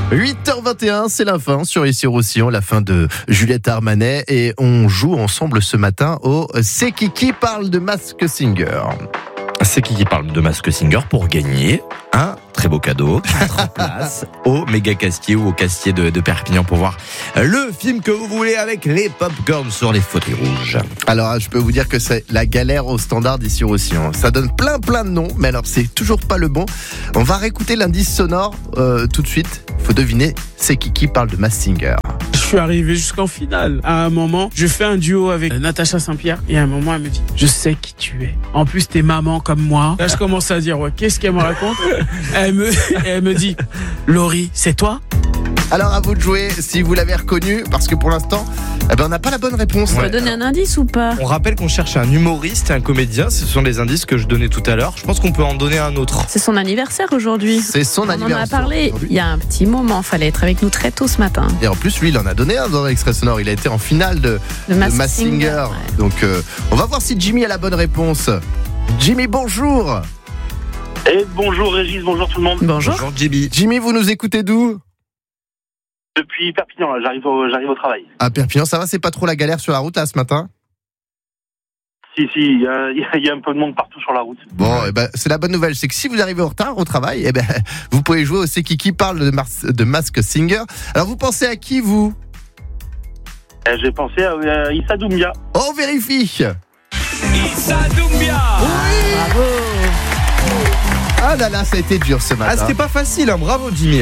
8h21, c'est la fin sur Ici Roussillon, la fin de Juliette Armanet, et on joue ensemble ce matin au C'est qui parle de Masked Singer. C'est qui parle de Masked Singer pour gagner un très beau cadeau, 4 places au Méga Castier ou au Castier de Perpignan pour voir le film que vous voulez avec les popcorns sur les fauteuils rouges. Alors, je peux vous dire que c'est la galère au standard d'Ici Roussillon. Ça donne plein de noms, mais alors c'est toujours pas le bon. On va réécouter l'indice sonore tout de suite. Faut deviner, c'est qui parle de Masked Singer. Je suis arrivé jusqu'en finale. À un moment, je fais un duo avec Natacha Saint-Pierre. Et à un moment, elle me dit, je sais qui tu es. En plus, t'es maman comme moi. Là, je commence à dire, ouais, qu'est-ce qu'elle me raconte? Elle me dit, Laurie, c'est toi? Alors, à vous de jouer si vous l'avez reconnu, parce que pour l'instant, on n'a pas la bonne réponse. On va donner un indice ou pas? On rappelle qu'on cherche un humoriste et un comédien. Ce sont les indices que je donnais tout à l'heure. Je pense qu'on peut en donner un autre. C'est son anniversaire aujourd'hui. C'est son anniversaire. On en a parlé il y a un petit moment. Fallait être avec nous très tôt ce matin. Et en plus, lui, il en a donné un dans l'extrait sonore. Il a été en finale de Masked Singer. Ouais. Donc, on va voir si Jimmy a la bonne réponse. Jimmy, bonjour. Et bonjour Régis, bonjour tout le monde. Bonjour. Bonjour Jimmy. Jimmy, vous nous écoutez d'où? Depuis Perpignan, là, j'arrive au travail. À Perpignan, ça va, c'est pas trop la galère sur la route là ce matin? Si, il y a un peu de monde partout sur la route. Bon, c'est la bonne nouvelle, c'est que si vous arrivez en retard au travail, vous pouvez jouer au C'est qui parle de Masked Singer. Alors vous pensez à qui, vous? J'ai pensé à Issa Doumbia. On vérifie. Issa Doumbia. Bravo. Ah là là, ça a été dur ce matin. Ah, c'était pas facile, hein. Bravo Jimmy.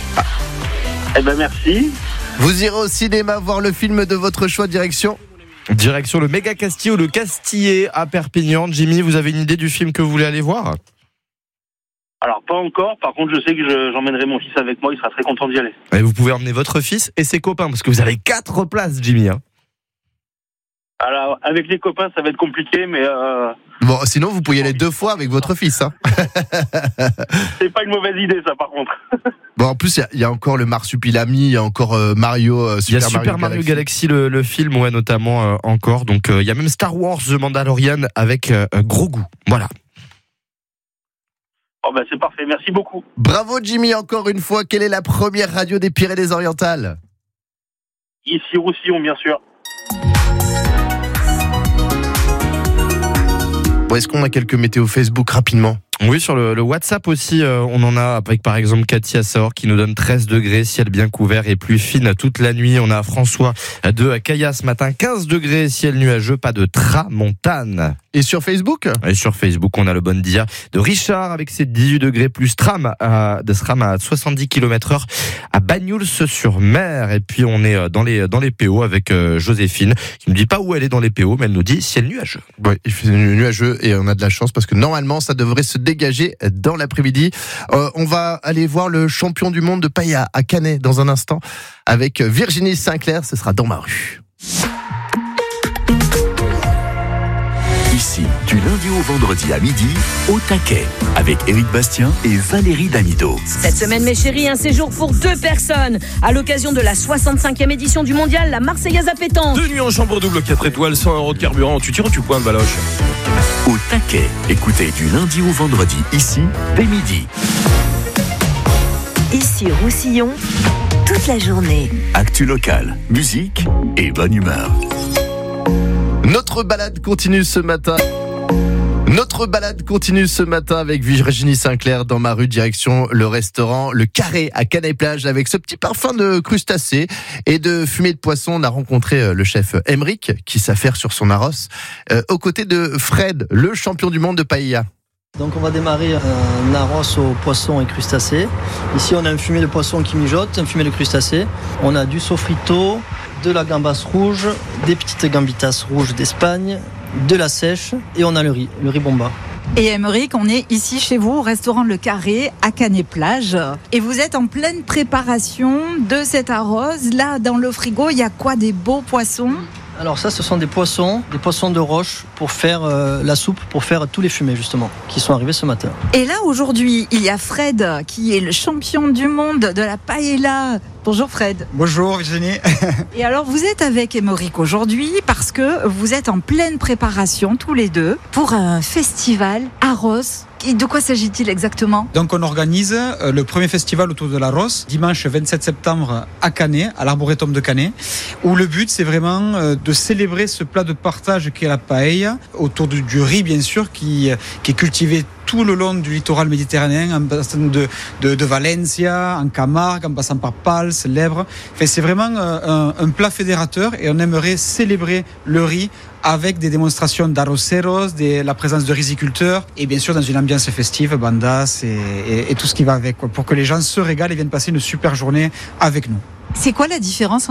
Merci. Vous irez au cinéma voir le film de votre choix, direction Le Méga Castier ou le Castillet à Perpignan. Jimmy, vous avez une idée du film que vous voulez aller voir? Alors pas encore, par contre je sais que j'emmènerai mon fils avec moi, il sera très content d'y aller. Et vous pouvez emmener votre fils et ses copains parce que vous avez 4 places, Jimmy. Alors avec les copains ça va être compliqué, mais Bon, sinon vous pouvez y aller 2 fois avec votre fils. Hein. c'est pas une mauvaise idée ça par contre. Bon, en plus il y a encore le Marsupilami, il y a encore Mario, Il y a Super Mario Galaxy, le film, ouais, notamment encore. Donc il y a même Star Wars The Mandalorian avec Grogu. Voilà. Oh c'est parfait, merci beaucoup. Bravo Jimmy, encore une fois. Quelle est la première radio des Pyrénées-Orientales? Ici Roussillon, bien sûr. Bon, est-ce qu'on a quelques météos Facebook rapidement? Oui, sur le WhatsApp aussi, on en a avec par exemple Cathy à Saor qui nous donne 13 degrés, ciel bien couvert et pluie fine toute la nuit. On a François de Caillac ce matin, 15 degrés, ciel nuageux, pas de tramontane. Et sur Facebook? Et sur Facebook, on a le bon dia de Richard avec ses 18 degrés plus tram à 70 km/h à Bagnols-sur-Mer. Et puis on est dans les PO avec Joséphine qui ne dit pas où elle est dans les PO, mais elle nous dit ciel nuageux. Ouais, il fait nuageux et on a de la chance parce que normalement ça devrait se dégager dans l'après-midi. On va aller voir le champion du monde de paella à Canet dans un instant avec Virginie Sinclair. Ce sera dans ma rue. Ici, du lundi au vendredi à midi, au taquet, avec Éric Bastien et Valérie Damido. Cette semaine, mes chéris, un séjour pour 2 personnes. À l'occasion de la 65e édition du mondial, la Marseillaise à pétanque. 2 nuits en chambre double 4 étoiles, 100 € de carburant. Tu tires ou tu pointes, Baloche? Au taquet, écoutez du lundi au vendredi, ici, dès midi. Ici Roussillon, toute la journée. Actu locale, musique et bonne humeur. Notre balade continue ce matin. Avec Virginie Sinclair dans ma rue, direction le restaurant Le Carré à Canet-Plage avec ce petit parfum de crustacés et de fumée de poisson. On a rencontré le chef Emeric qui s'affaire sur son arros aux côtés de Fred, le champion du monde de paella. Donc on va démarrer un arros au poisson et crustacés. Ici on a un fumet de poisson qui mijote, un fumet de crustacés. On a du sofrito, de la gambasse rouge, des petites gambitas rouges d'Espagne, de la sèche et on a le riz bomba. Et Emeric, on est ici chez vous au restaurant Le Carré à Canet-Plage et vous êtes en pleine préparation de cet arros. Là dans le frigo, il y a quoi? Des beaux poissons? Alors ça, ce sont des poissons de roche pour faire la soupe, pour faire tous les fumets justement, qui sont arrivés ce matin. Et là aujourd'hui, il y a Fred qui est le champion du monde de la paella Bonjour Fred. Bonjour Virginie. Et alors vous êtes avec Émeric aujourd'hui parce que vous êtes en pleine préparation tous les deux pour un festival Arros. Et de quoi s'agit-il exactement ? Donc on organise le premier festival autour de la Rosse, dimanche 27 septembre à Canet, à l'Arboretum de Canet, où le but c'est vraiment de célébrer ce plat de partage qu'est la paella, autour du riz bien sûr, qui est cultivé tout le long du littoral méditerranéen, en passant de Valencia, en Camargue, en passant par Pals, l'Èbre. Enfin, c'est vraiment un plat fédérateur et on aimerait célébrer le riz avec des démonstrations d'arroceros, la présence de riziculteurs et bien sûr dans une ambiance festive, bandas et tout ce qui va avec, pour que les gens se régalent et viennent passer une super journée avec nous. C'est quoi la différence